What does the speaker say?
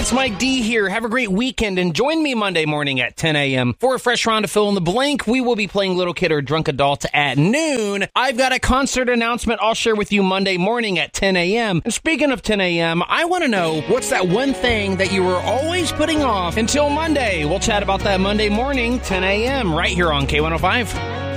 It's Mike D here. Have a great weekend and join me Monday morning at 10 a.m. for a fresh round to fill in the blank. We will be playing Little Kid or Drunk Adult at noon. I've got a concert announcement I'll share with you Monday morning at 10 a.m. And speaking of 10 a.m., I want to know what's that one thing that you were always putting off until Monday. We'll chat about that Monday morning, 10 a.m. right here on K105.